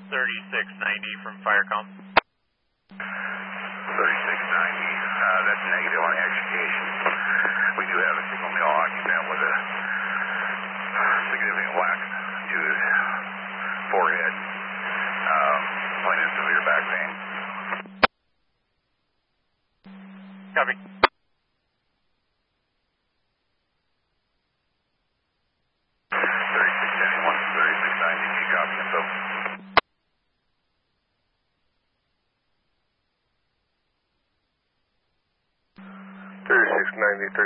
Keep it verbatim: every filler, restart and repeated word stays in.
thirty-six ninety from Firecom. thirty-six ninety, uh, that's negative on extrication. We do have a single male occupant with a significant whack to his forehead, um, plain and severe back pain. Copy. thirty-six ninety-one, thirty-six ninety, G copy, info. thirty-six ninety,